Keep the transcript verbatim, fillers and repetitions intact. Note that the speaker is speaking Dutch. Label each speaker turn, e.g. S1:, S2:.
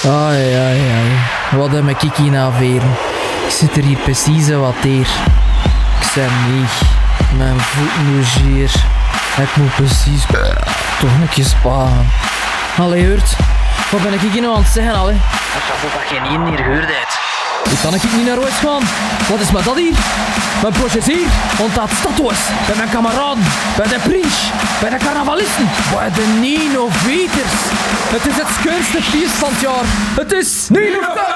S1: Ai, ai, ai. Wat heb ik hier nou weer? Ik zit er hier precies wat hier. Ik zei nee. Mijn voeten logeer. Ik moet precies toch een keer sparen. Allee, hoort. Wat ben ik hier nou aan het zeggen, allee?
S2: Dat is alsof dat geen één hier gehoord heeft.
S1: Ik kan ik niet naar huis gaan. Wat is met dat hier? Mijn proces hier. Want dat stadhuis. Bij mijn kameraden. Bij de prins. Bij de carnavalisten. Bij de Nino Veters. Het is het scheurste feest van het jaar. Het is Nino Veters.